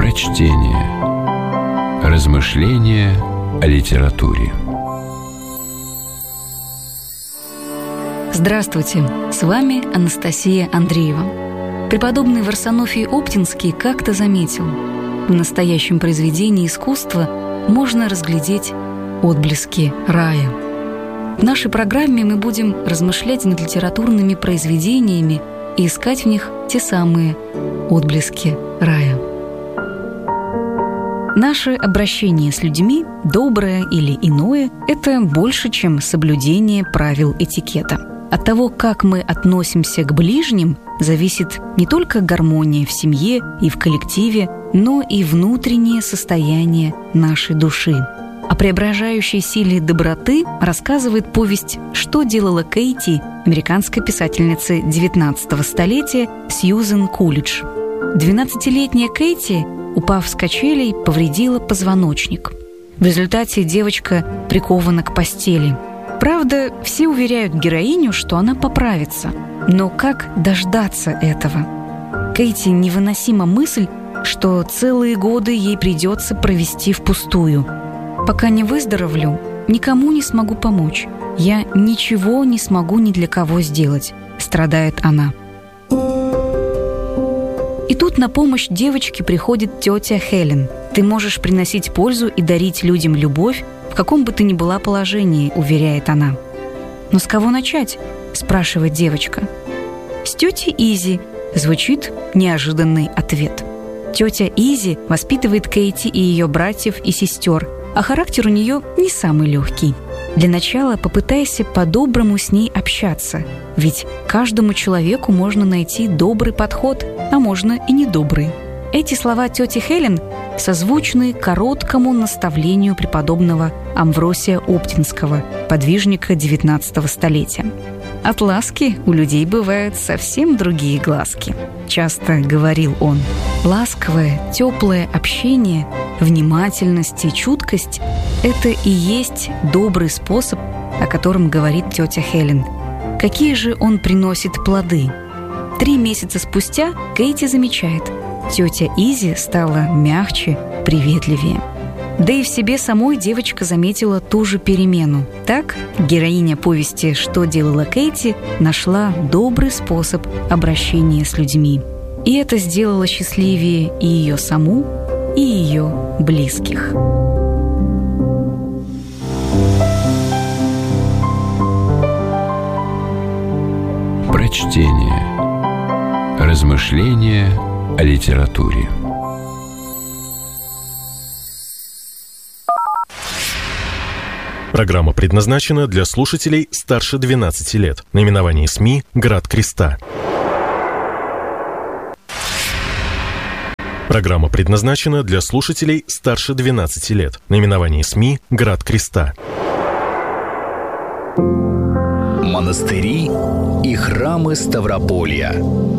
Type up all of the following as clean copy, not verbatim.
Прочтение. Размышления о литературе. Здравствуйте, с вами Анастасия Андреева. Преподобный Варсонофий Оптинский как-то заметил: в настоящем произведении искусства можно разглядеть отблески рая. В нашей программе мы будем размышлять над литературными произведениями и искать в них те самые отблески рая. Наше обращение с людьми, доброе или иное, это больше, чем соблюдение правил этикета. От того, как мы относимся к ближним, зависит не только гармония в семье и в коллективе, но и внутреннее состояние нашей души. О преображающей силе доброты рассказывает повесть «Что делала Кейти» американской писательницы XIX столетия Сьюзен Кулидж. 12-летняя Кейти, упав с качелей, повредила позвоночник. В результате девочка прикована к постели. Правда, все уверяют героиню, что она поправится. Но как дождаться этого? Кейти невыносима мысль, что целые годы ей придется провести впустую. «Пока не выздоровлю, никому не смогу помочь. Я ничего не смогу ни для кого сделать», — страдает она. И тут на помощь девочке приходит тетя Хелен. «Ты можешь приносить пользу и дарить людям любовь, в каком бы ты ни была положении», — уверяет она. «Но с кого начать?» — спрашивает девочка. «С тети Изи», — звучит неожиданный ответ. Тетя Изи воспитывает Кейти и ее братьев и сестер, а характер у нее не самый легкий. Для начала попытайся по-доброму с ней общаться, ведь каждому человеку можно найти добрый подход, а можно и недобрый. Эти слова тети Хелен созвучны короткому наставлению преподобного Амвросия Оптинского, подвижника XIX столетия. «От ласки у людей бывают совсем другие глазки», — часто говорил он. Ласковое, теплое общение, внимательность и чуткость — это и есть добрый способ, о котором говорит тетя Хелен. Какие же он приносит плоды? 3 месяца спустя Кейти замечает: тетя Изи стала мягче, приветливее. Да и в себе самой девочка заметила ту же перемену. Так, героиня повести «Что делала Кейти» нашла добрый способ обращения с людьми. И это сделало счастливее и ее саму, и ее близких. Прочтение. Размышления о литературе. Программа предназначена для слушателей старше 12 лет. Наименование СМИ «Град Креста». Программа предназначена для слушателей старше 12 лет. Наименование СМИ «Град Креста». Монастыри и храмы Ставрополья.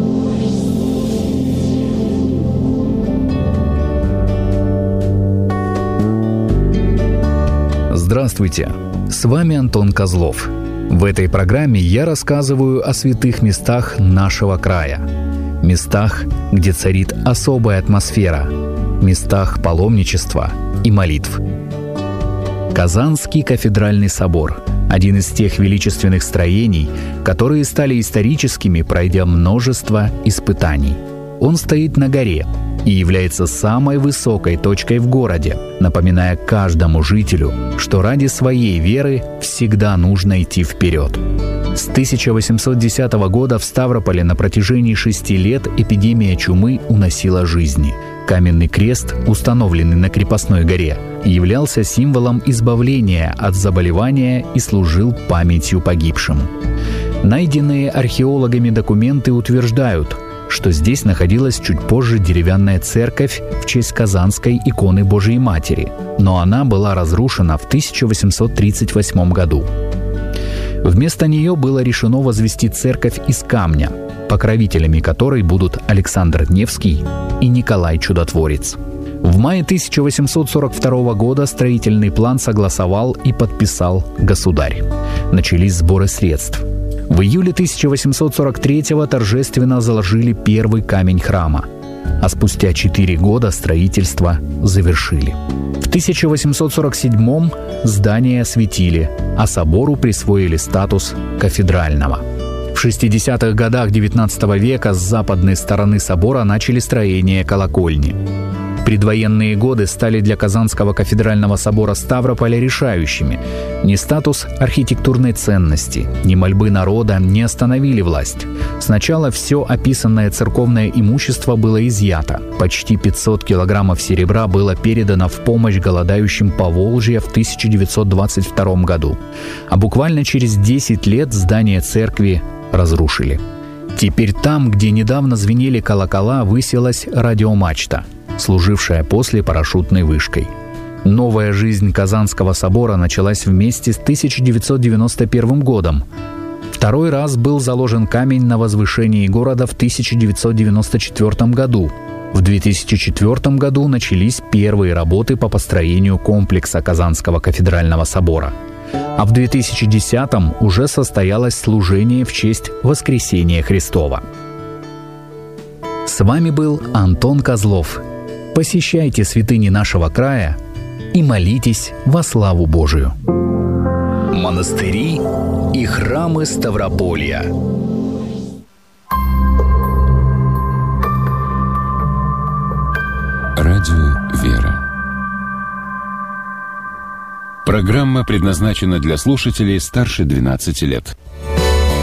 Здравствуйте, с вами Антон Козлов. В этой программе я рассказываю о святых местах нашего края. Местах, где царит особая атмосфера. Местах паломничества и молитв. Казанский кафедральный собор – один из тех величественных строений, которые стали историческими, пройдя множество испытаний. Он стоит на горе и является самой высокой точкой в городе, напоминая каждому жителю, что ради своей веры всегда нужно идти вперед. С 1810 года в Ставрополе на протяжении 6 лет эпидемия чумы уносила жизни. Каменный крест, установленный на крепостной горе, являлся символом избавления от заболевания и служил памятью погибшим. Найденные археологами документы утверждают, что здесь находилась чуть позже деревянная церковь в честь Казанской иконы Божией Матери, но она была разрушена в 1838 году. Вместо нее было решено возвести церковь из камня, покровителями которой будут Александр Невский и Николай Чудотворец. В мае 1842 года строительный план согласовал и подписал государь. Начались сборы средств. В июле 1843-го торжественно заложили первый камень храма. а спустя 4 года строительство завершили. В 1847-м здание осветили, а собору присвоили статус кафедрального. В 60-х годах XIX века с западной стороны собора начали строение колокольни. Предвоенные годы стали для Казанского кафедрального собора Ставрополя решающими. Ни статус архитектурной ценности, ни мольбы народа не остановили власть. Сначала все описанное церковное имущество было изъято. Почти 500 килограммов серебра было передано в помощь голодающим Поволжья в 1922 году. А буквально через 10 лет здание церкви разрушили. Теперь там, где недавно звенели колокола, высилась радиомачта, служившая после парашютной вышкой. Новая жизнь Казанского собора началась вместе с 1991 годом. Второй раз был заложен камень на возвышении города в 1994 году. В 2004 году начались первые работы по построению комплекса Казанского кафедрального собора. А в 2010-м уже состоялось служение в честь Воскресения Христова. С вами был Антон Козлов. Посещайте святыни нашего края и молитесь во славу Божию. Монастыри и храмы Ставрополья. Радио «Вера». Программа предназначена для слушателей старше 12 лет.